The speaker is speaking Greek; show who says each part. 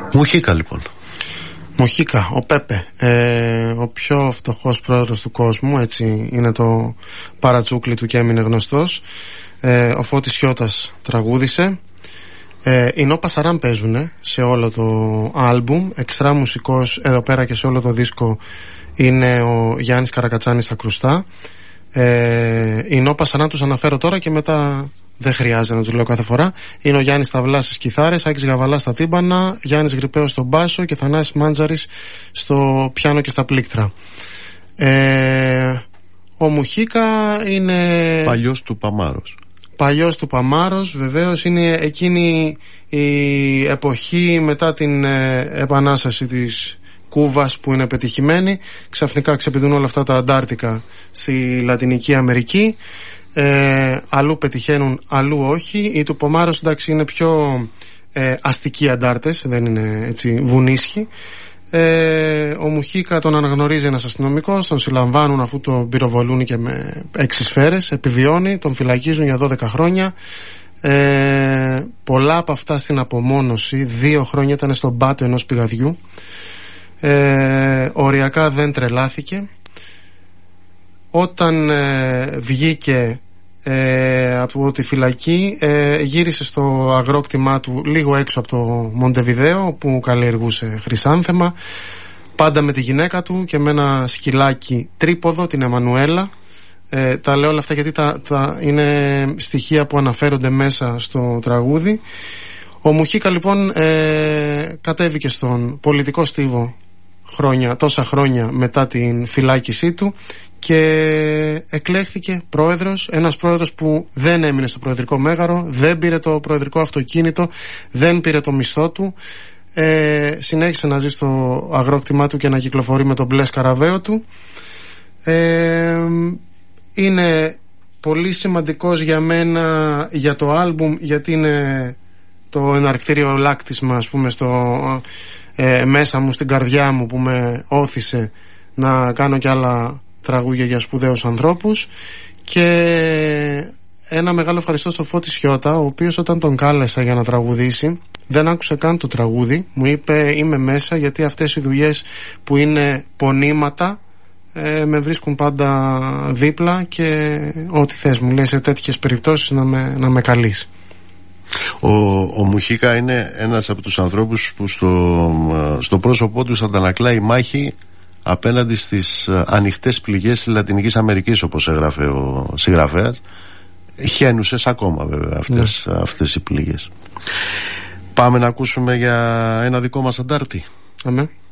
Speaker 1: Μουχίκα λοιπόν.
Speaker 2: Μουχίκα, ο Πέπε, ο πιο φτωχός πρόεδρος του κόσμου, έτσι είναι το παρατσούκλι του και έμεινε γνωστός. Ο Φώτης Σιώτας τραγούδισε. Οι Νο Πασαράν παίζουνε σε όλο το άλμπουμ. Εξτρά μουσικός εδώ πέρα και σε όλο το δίσκο είναι ο Γιάννης Καρακατσάνης στα κρουστά. Οι Νο Πασαράν τους αναφέρω τώρα και μετά δεν χρειάζεται να τους λέω κάθε φορά. Είναι ο Γιάννης Σταυλάς στις κιθάρες, Άκης Γαβαλάς στα τύμπανα, Γιάννης Γρυπαίος στο μπάσο και Θανάσης Μάντζαρης στο πιάνο και στα πλήκτρα. Ο Μουχίκα είναι
Speaker 1: παλιός του Παμάρος.
Speaker 2: Παλιός του Παμάρος, βεβαίως. Είναι εκείνη η εποχή μετά την επανάσταση της Κούβας που είναι πετυχημένη. Ξαφνικά ξεπηδούν όλα αυτά τα αντάρτικα στη Λατινική Αμερική. Αλλού πετυχαίνουν, αλλού όχι. Οι του Παμάρος, εντάξει, είναι πιο αστικοί αντάρτες, δεν είναι έτσι βουνίσχοι. Ο Μουχίκα τον αναγνωρίζει ένας αστυνομικός, τον συλλαμβάνουν αφού τον πυροβολούν και με 6 σφαίρες, επιβιώνει, τον φυλακίζουν για 12 χρόνια. Πολλά από αυτά στην απομόνωση, 2 χρόνια ήταν στον πάτο ενός πηγαδιού. Οριακά δεν τρελάθηκε. Όταν βγήκε από τη φυλακή, γύρισε στο αγρόκτημά του λίγο έξω από το Μοντεβιδέο που καλλιεργούσε χρυσάνθεμα, πάντα με τη γυναίκα του και με ένα σκυλάκι τρίποδο, την Εμμανουέλα. Τα λέω όλα αυτά γιατί είναι στοιχεία που αναφέρονται μέσα στο τραγούδι. Ο Μουχίκα λοιπόν κατέβηκε στον πολιτικό στίβο τόσα χρόνια μετά την φυλάκισή του και εκλέχθηκε πρόεδρος, ένας πρόεδρος που δεν έμεινε στο προεδρικό μέγαρο, δεν πήρε το προεδρικό αυτοκίνητο, δεν πήρε το μισθό του, συνέχισε να ζει στο αγρόκτημά του και να κυκλοφορεί με τον μπλε σκαραβαίο του. Είναι πολύ σημαντικός για μένα για το άλμπουμ, γιατί είναι το εναρκτήριο λάκτισμα, ας πούμε, μέσα μου, στην καρδιά μου, που με όθησε να κάνω κι άλλα τραγούδια για σπουδαίους ανθρώπους. Και ένα μεγάλο ευχαριστώ στο Φώτη Σιώτα, ο οποίος όταν τον κάλεσα για να τραγουδήσει δεν άκουσε καν το τραγούδι. Μου είπε είμαι μέσα, γιατί αυτές οι δουλειές που είναι πονήματα με βρίσκουν πάντα δίπλα και ό,τι θες μου λέει σε τέτοιες περιπτώσεις να με καλείς.
Speaker 1: Ο Μουχίκα είναι ένας από τους ανθρώπους που στο πρόσωπό τους αντανακλάει μάχη απέναντι στις ανοιχτές πληγές της Λατινικής Αμερικής, όπως έγραφε ο συγγραφέας. Χαίνουσες ακόμα βέβαια αυτές οι πληγές. Πάμε να ακούσουμε για ένα δικό μας αντάρτη.
Speaker 2: Αμέ.